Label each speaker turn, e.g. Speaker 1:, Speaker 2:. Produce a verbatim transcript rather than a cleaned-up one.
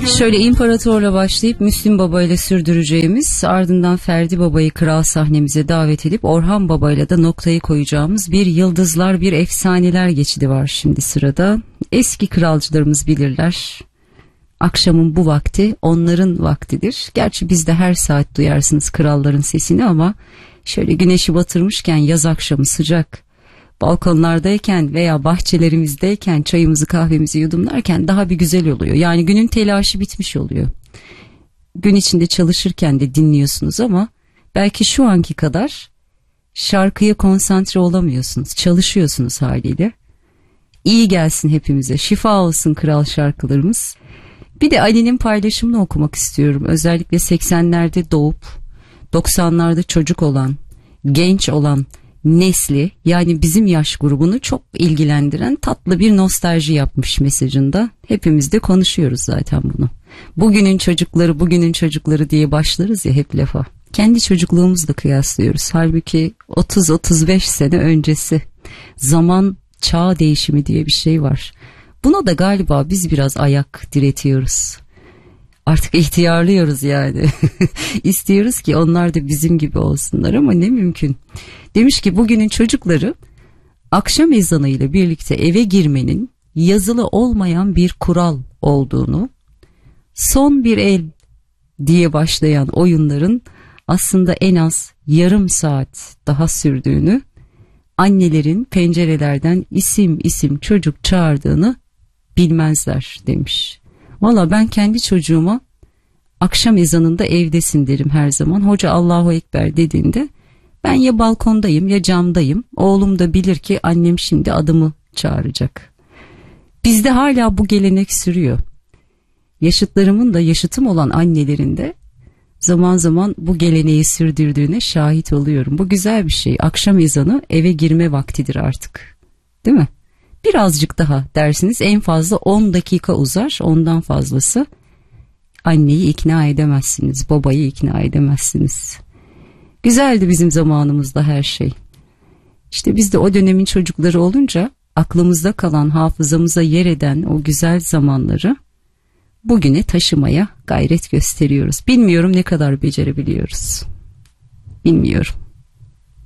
Speaker 1: Şöyle İmparator'la başlayıp Müslüm Baba ile sürdüreceğimiz, ardından Ferdi Baba'yı kral sahnemize davet edip Orhan Baba ile de noktayı koyacağımız bir yıldızlar, bir efsaneler geçidi var şimdi sırada. Eski kralcılarımız bilirler. Akşamın bu vakti onların vaktidir. Gerçi biz de her saat duyarsınız kralların sesini ama şöyle güneşi batırmışken, yaz akşamı sıcak, balkonlardayken veya bahçelerimizdeyken çayımızı kahvemizi yudumlarken daha bir güzel oluyor. Yani günün telaşı bitmiş oluyor. Gün içinde çalışırken de dinliyorsunuz ama belki şu anki kadar şarkıya konsantre olamıyorsunuz. Çalışıyorsunuz haliyle. İyi gelsin hepimize. Şifa olsun kral şarkılarımız. Bir de Ali'nin paylaşımını okumak istiyorum. Özellikle seksenlerde doğup doksanlarda çocuk olan, genç olan nesli, yani bizim yaş grubunu çok ilgilendiren tatlı bir nostalji yapmış mesajında. Hepimiz de konuşuyoruz zaten bunu. Bugünün çocukları, bugünün çocukları diye başlarız ya hep lafa. Kendi çocukluğumuzla kıyaslıyoruz. Halbuki otuz otuz beş sene öncesi. Zaman, çağ değişimi diye bir şey var. Buna da galiba biz biraz ayak diretiyoruz. Artık ihtiyarlıyoruz yani. İstiyoruz ki onlar da bizim gibi olsunlar ama ne mümkün. Demiş ki bugünün çocukları akşam ezanıyla birlikte eve girmenin yazılı olmayan bir kural olduğunu, son bir el diye başlayan oyunların aslında en az yarım saat daha sürdüğünü, annelerin pencerelerden isim isim çocuk çağırdığını bilmezler demiş. Valla ben kendi çocuğuma akşam ezanında evdesin derim her zaman. Hoca Allahu Ekber dediğinde ben ya balkondayım ya camdayım. Oğlum da bilir ki annem şimdi adımı çağıracak. Bizde hala bu gelenek sürüyor. Yaşıtlarımın da yaşıtım olan annelerin de zaman zaman bu geleneği sürdürdüğüne şahit oluyorum. Bu güzel bir şey. Akşam ezanı eve girme vaktidir artık. Değil mi? Birazcık daha dersiniz, en fazla on dakika uzar, ondan fazlası anneyi ikna edemezsiniz, babayı ikna edemezsiniz. Güzeldi bizim zamanımızda her şey. İşte biz de o dönemin çocukları olunca aklımızda kalan, hafızamıza yer eden o güzel zamanları bugüne taşımaya gayret gösteriyoruz. Bilmiyorum ne kadar becerebiliyoruz. Bilmiyorum.